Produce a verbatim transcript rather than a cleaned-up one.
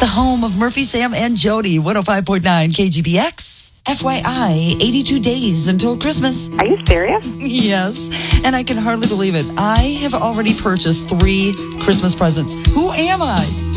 the home of Murphy, Sam, and Jody, one oh five point nine K G B X. F Y I, eighty-two days until Christmas. Are you serious? Yes, and I can hardly believe it. I have already purchased three Christmas presents. Who am I?